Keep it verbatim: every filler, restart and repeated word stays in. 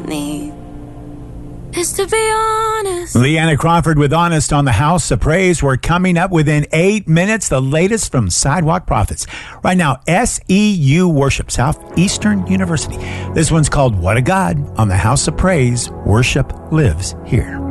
need is to be honest. Leanna Crawford with Honest on the House of Praise. We're coming up within eight minutes. The latest from Sidewalk Prophets. Right now, S E U Worship, Southeastern University. This one's called What a God on the House of Praise. Worship lives here.